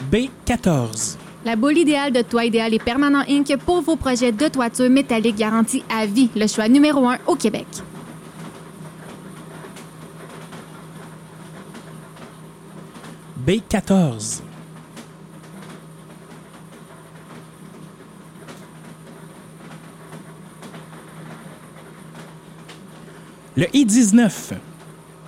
B14. La boule idéale de Toit Idéal et Permanent Inc. pour vos projets de toiture métallique garantie à vie. Le choix numéro 1 au Québec. B14. Le I-19.